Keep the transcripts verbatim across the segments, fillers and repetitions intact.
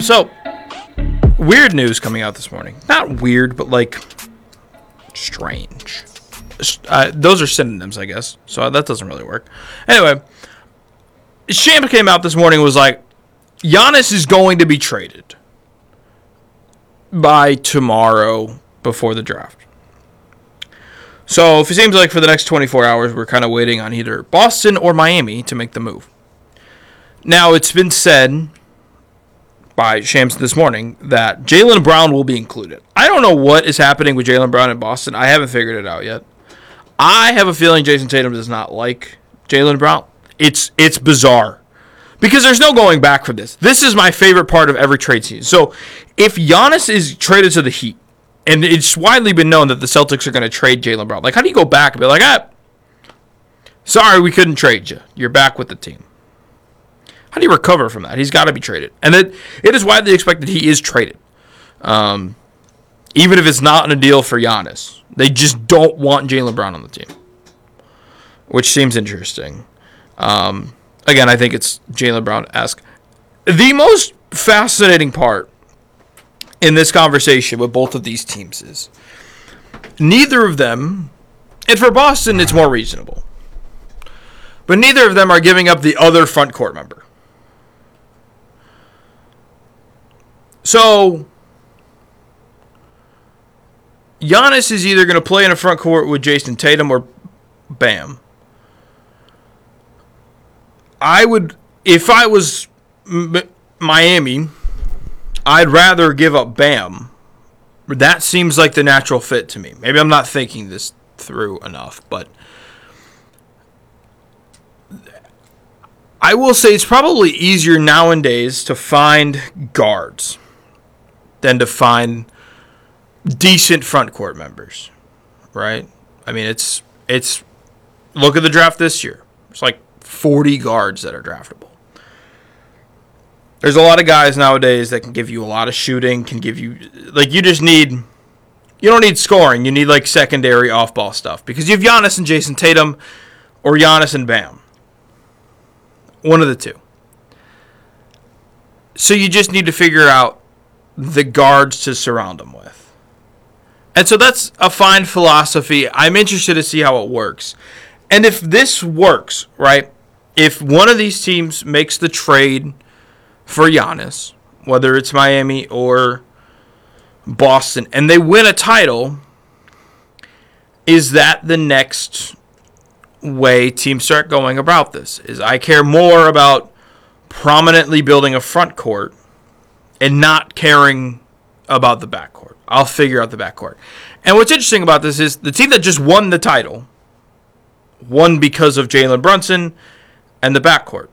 So, weird news coming out this morning. Not weird, but like strange. Uh, those are synonyms, I guess. So that doesn't really work. Anyway, Shams came out this morning and was like, Giannis is going to be traded by tomorrow before the draft. So if it seems like for the next twenty-four hours, we're kind of waiting on either Boston or Miami to make the move. Now, it's been said by Shams this morning that Jaylen Brown will be included. I don't know what is happening with Jaylen Brown in Boston. I haven't figured it out yet. I have a feeling Jason Tatum does not like Jaylen Brown. It's it's bizarre. Because there's no going back from this. This is my favorite part of every trade season. So if Giannis is traded to the Heat, and it's widely been known that the Celtics are going to trade Jaylen Brown, like how do you go back and be like, ah, sorry, we couldn't trade you. You're back with the team. How do you recover from that? He's got to be traded. And it, it is widely expected he is traded. Um, even if it's not in a deal for Giannis. They just don't want Jaylen Brown on the team. Which seems interesting. Um, again, I think it's Jaylen Brown-esque. The most fascinating part in this conversation with both of these teams is neither of them, and for Boston it's more reasonable, but neither of them are giving up the other front court member. So, Giannis is either going to play in a front court with Jason Tatum or Bam. I would, if I was M- Miami, I'd rather give up Bam. That seems like the natural fit to me. Maybe I'm not thinking this through enough, but I will say it's probably easier nowadays to find guards than to find decent front court members, right? I mean, it's it's look at the draft this year. It's like forty guards that are draftable. There's a lot of guys nowadays that can give you a lot of shooting, can give you, like, you just need, you don't need scoring. You need, like, secondary off-ball stuff. Because you have Giannis and Jason Tatum or Giannis and Bam. One of the two. So you just need to figure out the guards to surround them with. And so that's a fine philosophy. I'm interested to see how it works. And if this works, right, if one of these teams makes the trade for Giannis, whether it's Miami or Boston, and they win a title, is that the next way teams start going about this? Is I care more about prominently building a front court and not caring about the backcourt. I'll figure out the backcourt. And what's interesting about this is the team that just won the title won because of Jalen Brunson and the backcourt.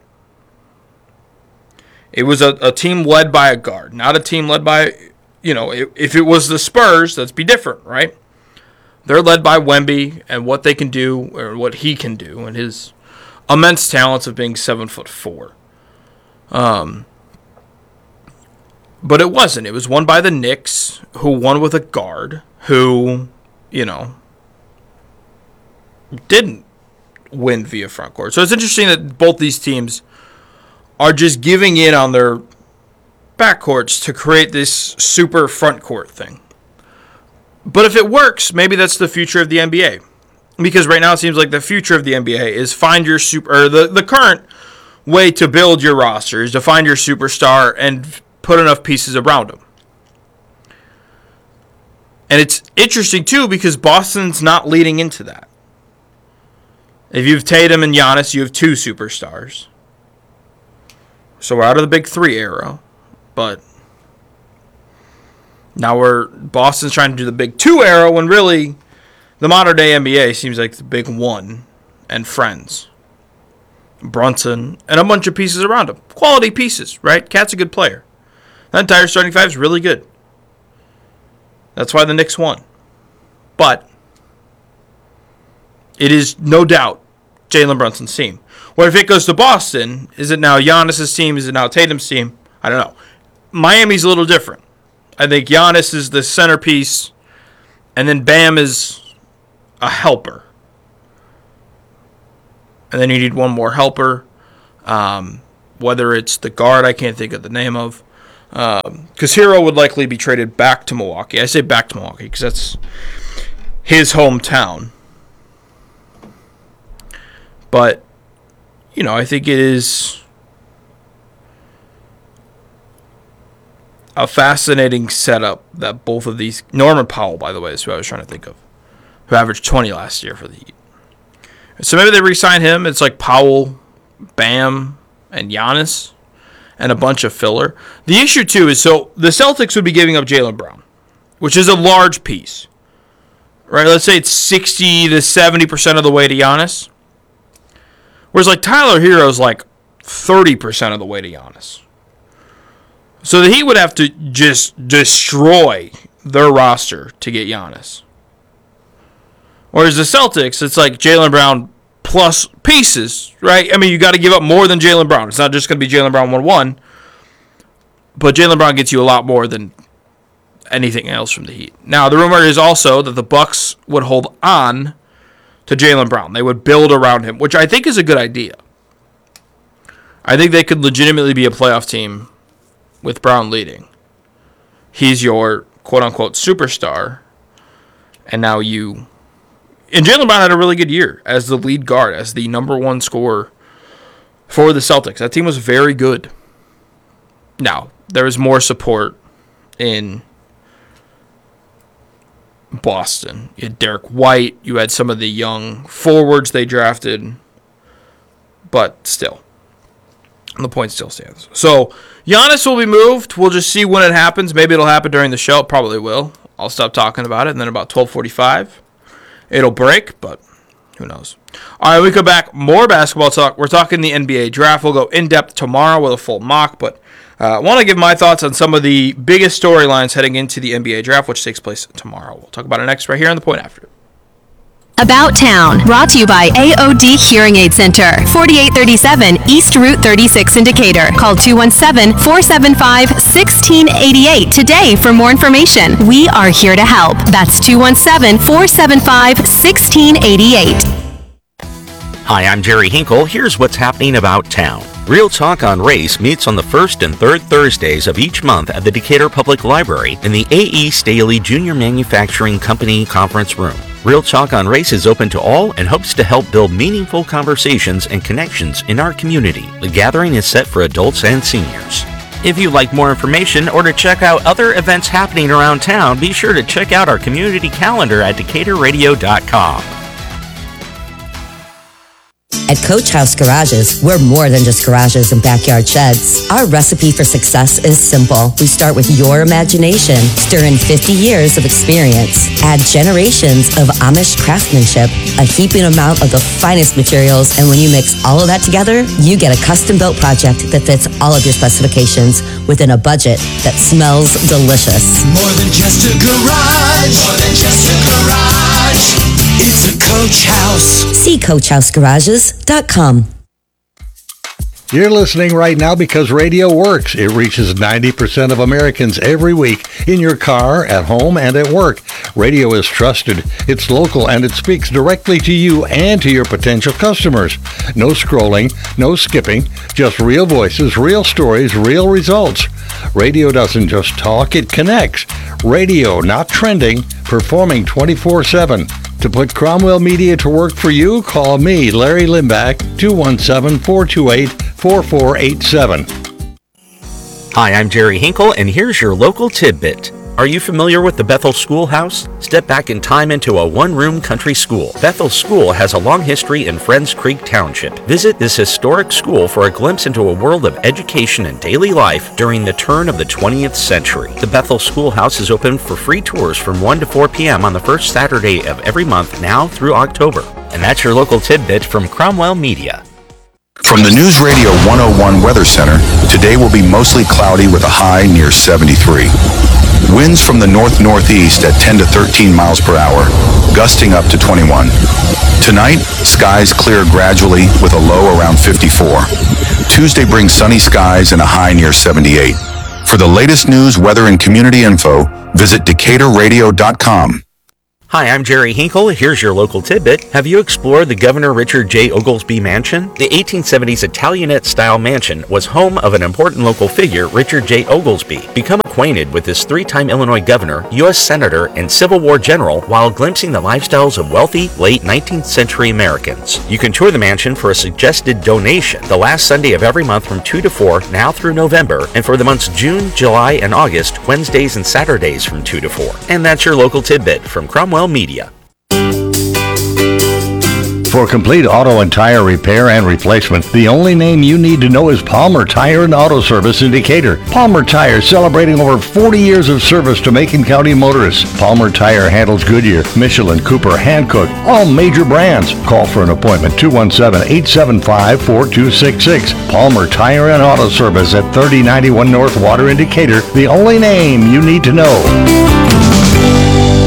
It was a, a team led by a guard, not a team led by, you know, if, if it was the Spurs, that'd be different, right? They're led by Wemby and what they can do, or what he can do, and his immense talents of being seven foot four. Um, but it wasn't. It was won by the Knicks, who won with a guard, who, you know, didn't win via front court. So it's interesting that both these teams are just giving in on their backcourts to create this super front court thing. But if it works, maybe that's the future of the N B A. Because right now it seems like the future of the N B A is find your super, or the, the current way to build your roster is to find your superstar and put enough pieces around them. And it's interesting too because Boston's not leading into that. If you have Tatum and Giannis, you have two superstars. So we're out of the big three era, but now we're Boston's trying to do the big two era when really the modern day N B A seems like the big one and friends. Brunson and a bunch of pieces around him. Quality pieces, right? Cat's a good player. That entire starting five is really good. That's why the Knicks won. But it is no doubt Jalen Brunson's team. What if it goes to Boston? Is it now Giannis' team? Is it now Tatum's team? I don't know. Miami's a little different. I think Giannis is the centerpiece, and then Bam is a helper. And then you need one more helper, um, whether it's the guard I can't think of the name of, Because um, Hero would likely be traded back to Milwaukee. I say back to Milwaukee because that's his hometown. But, you know, I think it is a fascinating setup that both of these... Norman Powell, by the way, is who I was trying to think of, who averaged twenty last year for the Heat. So maybe they re-sign him. It's like Powell, Bam, and Giannis, and a bunch of filler. The issue, too, is so the Celtics would be giving up Jaylen Brown, which is a large piece. Right? Let's say it's sixty to seventy percent of the way to Giannis. Whereas, like, Tyler Hero is like thirty percent of the way to Giannis. So the Heat would have to just destroy their roster to get Giannis. Whereas the Celtics, it's like Jaylen Brown plus pieces, right? I mean, you got to give up more than Jaylen Brown. It's not just going to be Jaylen Brown one one. But Jaylen Brown gets you a lot more than anything else from the Heat. Now, the rumor is also that the Bucks would hold on to Jaylen Brown. They would build around him, which I think is a good idea. I think they could legitimately be a playoff team with Brown leading. He's your quote-unquote superstar, and now you... And Jaylen Brown had a really good year as the lead guard, as the number one scorer for the Celtics. That team was very good. Now, there was more support in Boston. You had Derek White. You had some of the young forwards they drafted. But still, the point still stands. So, Giannis will be moved. We'll just see when it happens. Maybe it'll happen during the show. It probably will. I'll stop talking about it. And then about twelve forty-five, it'll break, but who knows. All right, we come back. More basketball talk. We're talking the N B A draft. We'll go in-depth tomorrow with a full mock, but I uh, want to give my thoughts on some of the biggest storylines heading into the N B A draft, which takes place tomorrow. We'll talk about it next right here on The Point After. About Town, brought to you by A O D Hearing Aid Center, forty-eight thirty-seven East Route thirty-six in Decatur. Call two one seven, four seven five, one six eight eight today for more information. We are here to help. That's two one seven, four seven five, one six eight eight. Hi, I'm Jerry Hinkle. Here's what's happening about town. Real Talk on Race meets on the first and third Thursdays of each month at the Decatur Public Library in the A E. Staley Junior Manufacturing Company Conference Room. Real Talk on Race is open to all and hopes to help build meaningful conversations and connections in our community. The gathering is set for adults and seniors. If you'd like more information or to check out other events happening around town, be sure to check out our community calendar at decatur radio dot com. At Coach House Garages, we're more than just garages and backyard sheds. Our recipe for success is simple. We start with your imagination, stir in fifty years of experience, add generations of Amish craftsmanship, a heaping amount of the finest materials, and when you mix all of that together, you get a custom-built project that fits all of your specifications within a budget that smells delicious. More than just a garage, more than just a garage. It's a Coach House. See coach house garages dot com. You're listening right now because radio works. It reaches ninety percent of Americans every week in your car, at home, and at work. Radio is trusted, it's local, and it speaks directly to you and to your potential customers. No scrolling, no skipping, just real voices, real stories, real results. Radio doesn't just talk, it connects. Radio, not trending, performing twenty-four seven. To put Cromwell Media to work for you, call me, Larry Limbach, two one seven, four two eight, four four eight seven. Hi, I'm Jerry Hinkle, and here's your local tidbit. Are you familiar with the Bethel Schoolhouse? Step back in time into a one-room country school. Bethel School has a long history in Friends Creek Township. Visit this historic school for a glimpse into a world of education and daily life during the turn of the twentieth century. The Bethel Schoolhouse is open for free tours from one to four p.m. on the first Saturday of every month now through October. And that's your local tidbit from Cromwell Media. From the News Radio one oh one Weather Center, today will be mostly cloudy with a high near seventy-three. Winds from the north-northeast at ten to thirteen miles per hour, gusting up to twenty-one. Tonight, skies clear gradually with a low around fifty-four. Tuesday brings sunny skies and a high near seventy-eight. For the latest news, weather, and community info, visit decatur radio dot com. Hi, I'm Jerry Hinkle. Here's your local tidbit. Have you explored the Governor Richard J. Oglesby Mansion? The eighteen seventies Italianate-style mansion was home of an important local figure, Richard J. Oglesby. Become acquainted with this three-time Illinois governor, U S Senator, and Civil War general while glimpsing the lifestyles of wealthy, late nineteenth century Americans. You can tour the mansion for a suggested donation the last Sunday of every month from two to four, now through November, and for the months June, July, and August, Wednesdays and Saturdays from two to four. And that's your local tidbit from Cromwell Media. For complete auto and tire repair and replacement, the only name you need to know is Palmer Tire and Auto Service in Decatur. Palmer Tire, celebrating over forty years of service to Macon County motorists. Palmer Tire handles Goodyear, Michelin, Cooper, Hankook, all major brands. Call for an appointment, two one seven, eight seven five, four two six six. Palmer Tire and Auto Service at thirty ninety-one North Water in Decatur, the only name you need to know.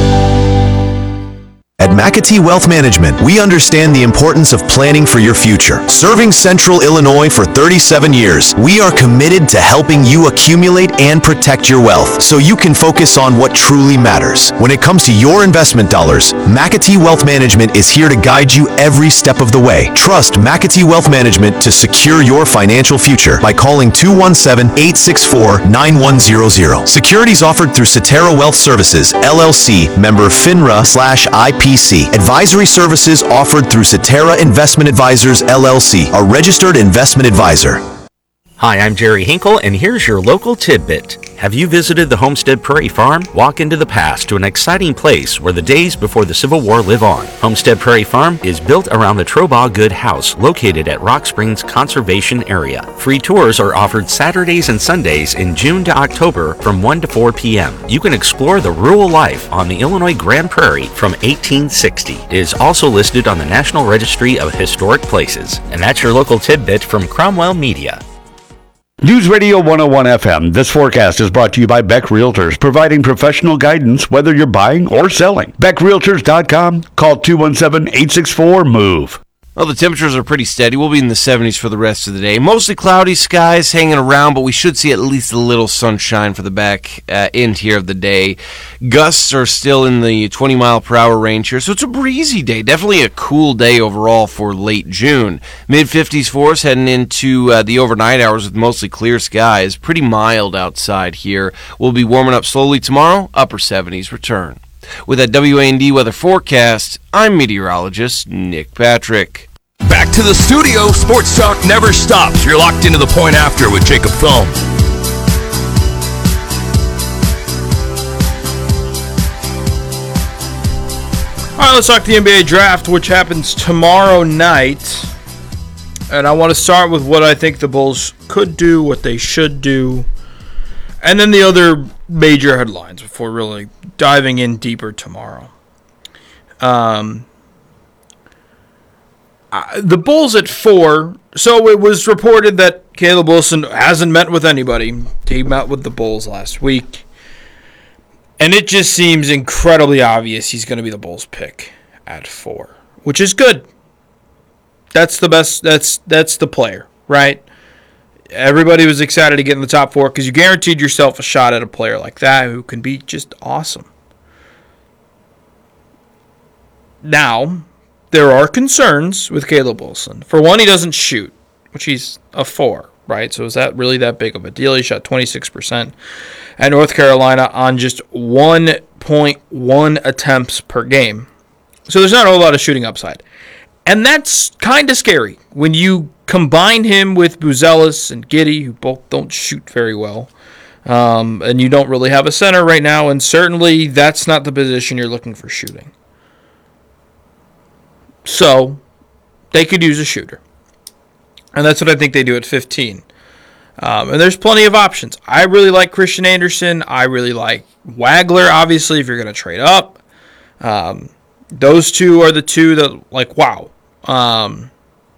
At McAtee Wealth Management, we understand the importance of planning for your future. Serving Central Illinois for thirty-seven years, we are committed to helping you accumulate and protect your wealth so you can focus on what truly matters. When it comes to your investment dollars, McAtee Wealth Management is here to guide you every step of the way. Trust McAtee Wealth Management to secure your financial future by calling two one seven, eight six four, nine one zero zero. Securities offered through Cetera Wealth Services, L L C, member FINRA slash I P C. Advisory services offered through Cetera Investment Advisors, L L C, a registered investment advisor. Hi, I'm Jerry Hinkle, and here's your local tidbit. Have you visited the Homestead Prairie Farm? Walk into the past to an exciting place where the days before the Civil War live on. Homestead Prairie Farm is built around the Trobaugh Good House, located at Rock Springs Conservation Area. Free tours are offered Saturdays and Sundays in June to October from one to four p.m. You can explore the rural life on the Illinois Grand Prairie from eighteen sixty. It is also listed on the National Registry of Historic Places. And that's your local tidbit from Cromwell Media. News Radio one oh one F M. This forecast is brought to you by Beck Realtors, providing professional guidance whether you're buying or selling. Beck Realtors dot com. Call two one seven, eight six four, MOVE. Well, the temperatures are pretty steady. We'll be in the seventies for the rest of the day. Mostly cloudy skies hanging around, but we should see at least a little sunshine for the back uh, end here of the day. Gusts are still in the twenty mile per hour range here, so it's a breezy day. Definitely a cool day overall for late June. mid fifties for us heading into uh, the overnight hours with mostly clear skies. Pretty mild outside here. We'll be warming up slowly tomorrow. Upper seventies return. With that W A N D weather forecast, I'm meteorologist Nick Patrick. Back to the studio. Sports talk never stops. You're locked into the Point After with Jacob Thome. All right, let's talk the N B A draft, which happens tomorrow night. And I want to start with what I think the Bulls could do, what they should do, and then the other major headlines before really diving in deeper tomorrow. Um, uh, the Bulls at four. So it was reported that Caleb Wilson hasn't met with anybody. He met with the Bulls last week. And it just seems incredibly obvious he's going to be the Bulls' pick at four, which is good. That's the best. That's that's the player, right? Everybody was excited to get in the top four because you guaranteed yourself a shot at a player like that who can be just awesome. Now, there are concerns with Caleb Wilson. For one, he doesn't shoot, which he's a four, right? So is that really that big of a deal? He shot twenty-six percent at North Carolina on just one point one attempts per game. So there's not a whole lot of shooting upside. And that's kind of scary when you combine him with Buzelis and Giddey, who both don't shoot very well. Um, and you don't really have a center right now, and certainly that's not the position you're looking for shooting. So they could use a shooter. And that's what I think they do at fifteen. Um, and there's plenty of options. I really like Christian Anderson. I really like Wagler, obviously, if you're going to trade up. Um, those two are the two that, like, wow. Um,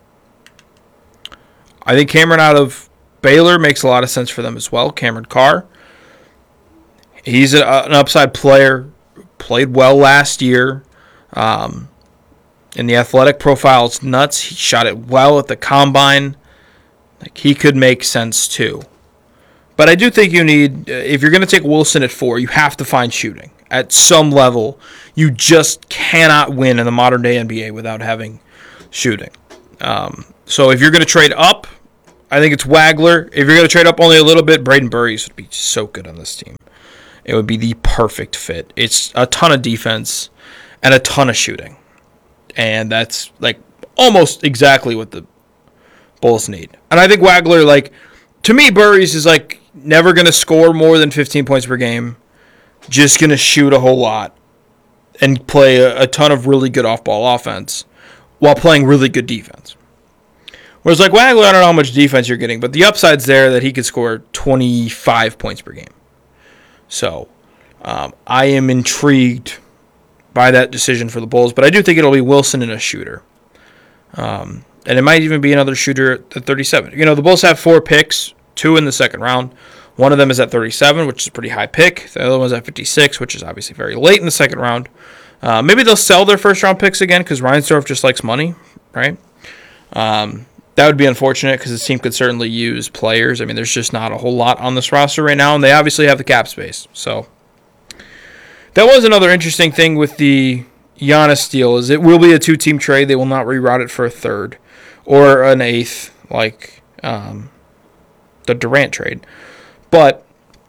I think Cameron out of Baylor makes a lot of sense for them as well. Cameron Carr. He's a, an upside player. Played well last year. Um, and the athletic profile is nuts. He shot it well at the combine. Like, he could make sense too. But I do think you need, if you're going to take Wilson at four, you have to find shooting. at some level. You just cannot win in the modern day N B A without having shooting. Um, so if you're going to trade up, I think it's Wagler. If you're going to trade up only a little bit, Braden Burries would be so good on this team. It would be the perfect fit. It's a ton of defense and a ton of shooting. And that's like almost exactly what the Bulls need. And I think Wagler, like, to me, Burries is like never going to score more than fifteen points per game. Just going to shoot a whole lot and play a, a ton of really good off-ball offense while playing really good defense. Whereas, like, Wagler, I don't know how much defense you're getting, but the upside's there that he could score twenty-five points per game. So, um, I am intrigued by that decision for the Bulls, but I do think it'll be Wilson and a shooter. Um, and it might even be another shooter at thirty-seven. You know, the Bulls have four picks, two in the second round. One of them is at thirty-seven, which is a pretty high pick. The other one's at fifty-six, which is obviously very late in the second round. Uh, maybe they'll sell their first-round picks again because Reinsdorf just likes money, right? Um, that would be unfortunate because this team could certainly use players. I mean, there's just not a whole lot on this roster right now, and they obviously have the cap space. So that was another interesting thing with the Giannis deal is it will be a two-team trade. They will not reroute it for a third or an eighth like um, the Durant trade. But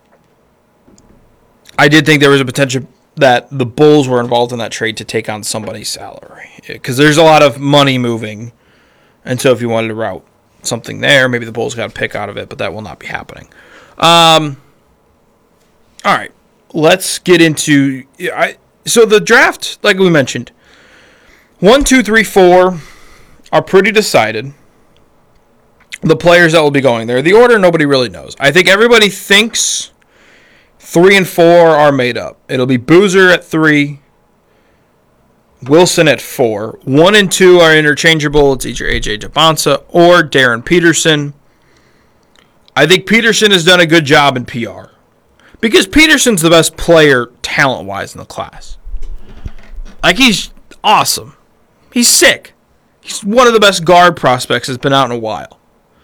I did think there was a potential that the Bulls were involved in that trade to take on somebody's salary. Because there's a lot of money moving. And so if you wanted to route something there, maybe the Bulls got a pick out of it, but that will not be happening. Um, all right. Let's get into... I, so the draft, like we mentioned, one, two, three, four are pretty decided. The players that will be going there. The order, nobody really knows. I think everybody thinks three and four are made up. It'll be Boozer at three, Wilson at four. One and two are interchangeable. It's either A J Jabonsa or Darren Peterson. I think Peterson has done a good job in P R because Peterson's the best player talent-wise in the class. Like, he's awesome. He's sick. He's one of the best guard prospects that's been out in a while.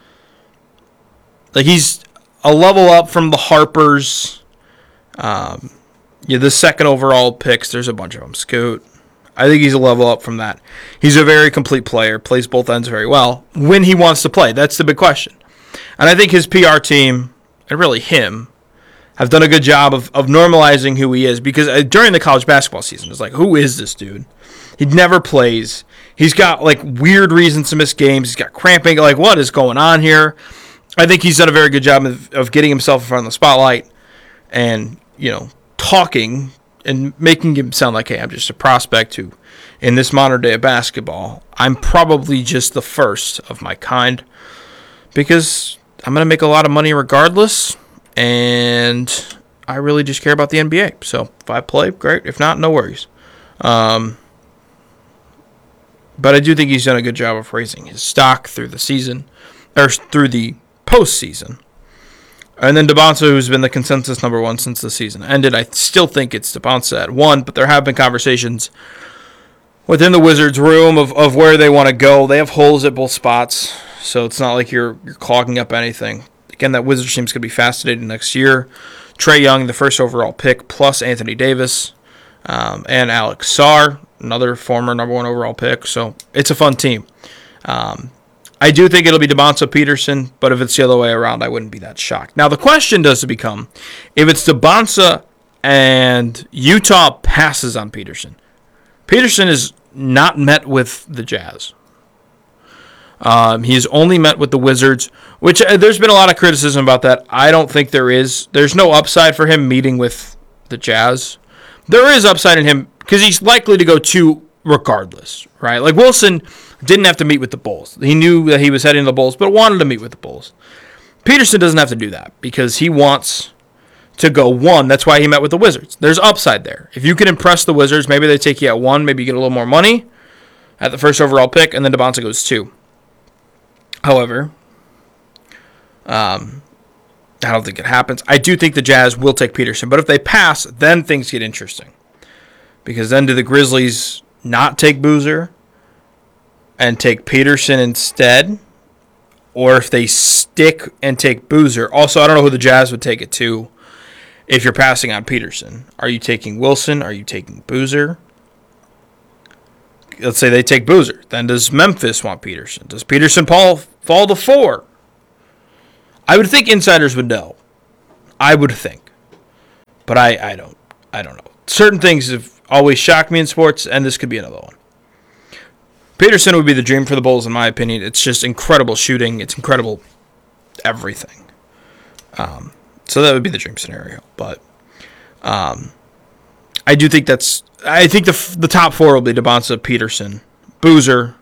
Like, he's a level up from the Harpers. Um, yeah, the second overall picks, there's a bunch of them. Scoot. I think he's a level up from that. He's a very complete player, plays both ends very well when he wants to play. That's the big question. And I think his P R team, and really him, have done a good job of, of normalizing who he is. Because uh, during the college basketball season, it's like, who is this dude? He never plays. He's got, like, weird reasons to miss games. He's got cramping. Like, what is going on here? I think he's done a very good job of, of getting himself in front of the spotlight and, you know, talking and making him sound like, hey, I'm just a prospect who, in this modern day of basketball, I'm probably just the first of my kind because I'm going to make a lot of money regardless, and I really just care about the N B A. So if I play, great. If not, no worries. Um, but I do think he's done a good job of raising his stock through the season, or through the postseason. And then Debonsa, who's been the consensus number one since the season ended. I still think it's Debonsa at one, but there have been conversations within the Wizards room of, of where they want to go. They have holes at both spots, so it's not like you're you're clogging up anything. Again, that Wizards team's going to be fascinating next year. Trae Young, the first overall pick, plus Anthony Davis, um, and Alex Sarr, another former number one overall pick. So it's a fun team. Um, I do think it'll be Debonsa Peterson, but if it's the other way around, I wouldn't be that shocked. Now, the question does become, if it's Debonsa and Utah passes on Peterson, Peterson is not met with the Jazz. Um, he has only met with the Wizards, which uh, there's been a lot of criticism about that. I don't think there is. There's no upside for him meeting with the Jazz. There is upside in him because he's likely to go two regardless, right? Like Wilson didn't have to meet with the Bulls. He knew that he was heading to the Bulls, but wanted to meet with the Bulls. Peterson doesn't have to do that because he wants to go one. That's why he met with the Wizards. There's upside there. If you can impress the Wizards, maybe they take you at one, maybe you get a little more money at the first overall pick, and then Debonsa goes two. However, um, I don't think it happens. I do think the Jazz will take Peterson, but if they pass, then things get interesting. Because then do the Grizzlies not take Boozer and take Peterson instead? Or if they stick and take Boozer. Also, I don't know who the Jazz would take it to. if you're passing on Peterson? Are you taking Wilson? Are you taking Boozer? Let's say they take Boozer. Then does Memphis want Peterson? Does Peterson fall, fall to four? I would think insiders would know. I would think. But I, I don't. I don't know. Certain things have always shocked me in sports, and this could be another one. Peterson would be the dream for the Bulls, in my opinion. It's just incredible shooting. It's incredible everything. Um, so that would be the dream scenario. But um, I do think that's... I think the the top four will be DeBonsa, Peterson, Boozer,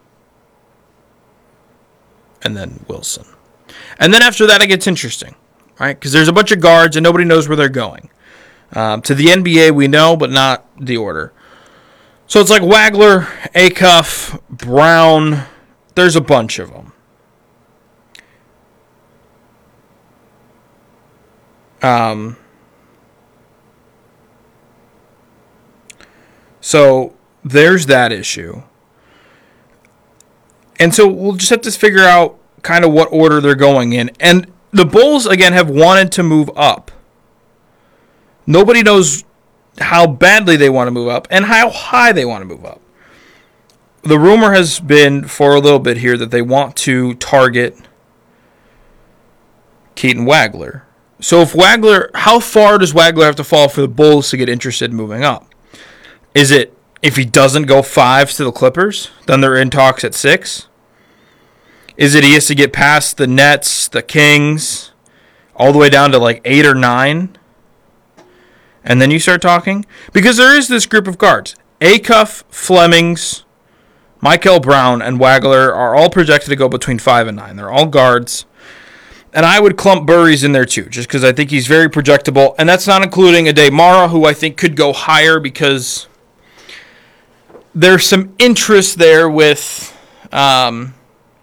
and then Wilson. And then after that, it gets interesting, right? Because there's a bunch of guards, and nobody knows where they're going. Um, to the N B A, we know, but not the order. So it's like Wagler, Acuff, Brown. There's a bunch of them. Um, so there's that issue. And so we'll just have to figure out kind of what order they're going in. And the Bulls, again, have wanted to move up. Nobody knows how badly they want to move up and how high they want to move up. The rumor has been for a little bit here that they want to target Keaton Wagler. So if Wagler, how far does Wagler have to fall for the Bulls to get interested in moving up? Is it if he doesn't go five to the Clippers, then they're in talks at six? Is it he has to get past the Nets, the Kings, all the way down to like eight or nine? And then you start talking? Because there is this group of guards. Acuff, Flemings, Michael Brown, and Wagler are all projected to go between five and nine. They're all guards. And I would clump Burries in there too, just because I think he's very projectable. And that's not including Ade Mara, who I think could go higher because there's some interest there with um,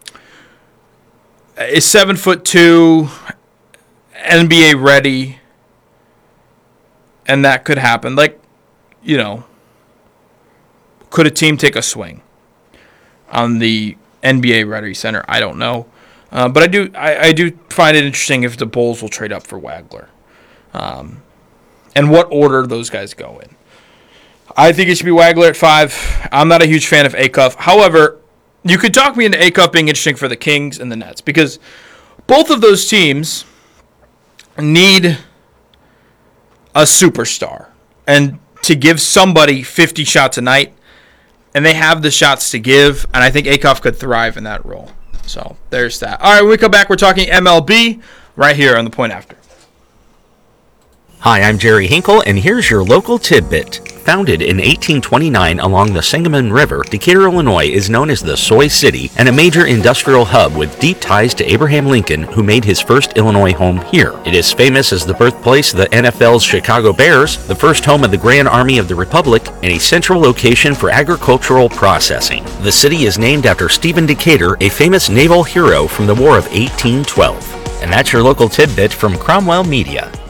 a seven foot two, N B A ready, and that could happen. Like, you know, could a team take a swing on the N B A ready center? I don't know. Uh, but I do I, I do find it interesting if the Bulls will trade up for Wagler. Um, and what order those guys go in. I think it should be Wagler at five. I'm not a huge fan of Acuff. However, you could talk me into Acuff being interesting for the Kings and the Nets because both of those teams need a superstar. And to give somebody fifty shots a night, and they have the shots to give, and I think Acuff could thrive in that role. So there's that. All right, when we come back, we're talking M L B right here on The Point After. Hi, I'm Jerry Hinkle, and here's your local tidbit. Founded in eighteen twenty-nine along the Sangamon River, Decatur, Illinois is known as the Soy City and a major industrial hub with deep ties to Abraham Lincoln, who made his first Illinois home here. It is famous as the birthplace of the N F L's Chicago Bears, the first home of the Grand Army of the Republic, and a central location for agricultural processing. The city is named after Stephen Decatur, a famous naval hero from the War of eighteen twelve. And that's your local tidbit from Cromwell Media.